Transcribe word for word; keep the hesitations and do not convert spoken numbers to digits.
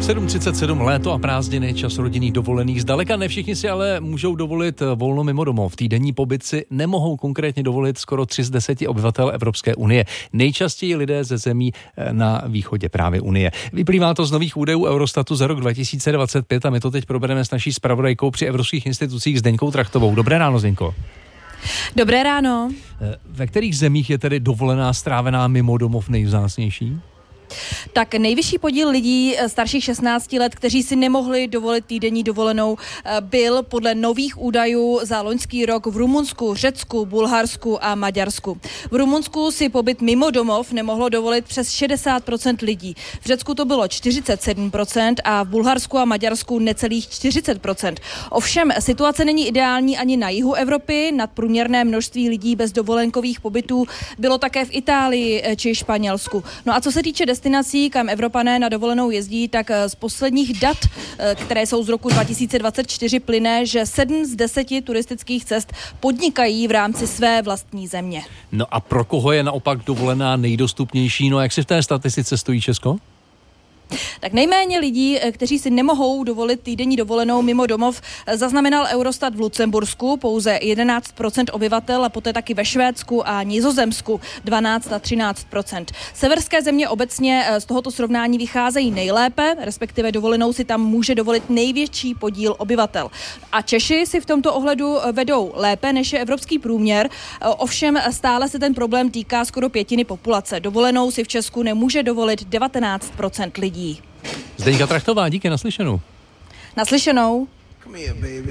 sedm třicet sedm, léto a prázdniny, čas rodinných dovolených. Zdaleka ne všichni si ale můžou dovolit volno mimo domov. Týdenní pobyt si nemohou konkrétně dovolit skoro tři z deseti obyvatel Evropské unie. Nejčastěji lidé ze zemí na východě právě unie. Vyplývá to z nových údajů Eurostatu za rok dva tisíce dvacet pět a my to teď probereme s naší zpravodajkou při evropských institucích Zdeňkou Trachtovou. Dobré ráno, Zdeňko. Dobré ráno. Ve kterých zemích je tedy dovolená strávená mimo domov nejvzácnější? Tak nejvyšší podíl lidí starších šestnácti let, kteří si nemohli dovolit týdenní dovolenou, byl podle nových údajů za loňský rok v Rumunsku, Řecku, Bulharsku a Maďarsku. V Rumunsku si pobyt mimo domov nemohlo dovolit přes šedesát procent lidí. V Řecku to bylo čtyřicet sedm procent a v Bulharsku a Maďarsku necelých čtyřicet procent. Ovšem situace není ideální ani na jihu Evropy. Nadprůměrné množství lidí bez dovolenkových pobytů bylo také v Itálii či Španělsku. No a co se týče destinací, kam Evropané na dovolenou jezdí, tak z posledních dat, které jsou z roku dva tisíce dvacet čtyři, plyne, že sedm z deseti turistických cest podnikají v rámci své vlastní země. No a pro koho je naopak dovolená nejdostupnější? No jak si v té statistice stojí Česko? Tak nejméně lidí, kteří si nemohou dovolit týdenní dovolenou mimo domov, zaznamenal Eurostat v Lucembursku, pouze jedenáct procent obyvatel, a poté taky ve Švédsku a Nizozemsku dvanáct a třináct procent. Severské země obecně z tohoto srovnání vycházejí nejlépe, respektive dovolenou si tam může dovolit největší podíl obyvatel. A Češi si v tomto ohledu vedou lépe, než je evropský průměr, ovšem stále se ten problém týká skoro pětiny populace. Dovolenou si v Česku nemůže dovolit devatenáct procent lidí. Zdeňka Trachtová, díky, naslyšenou. Naslyšenou.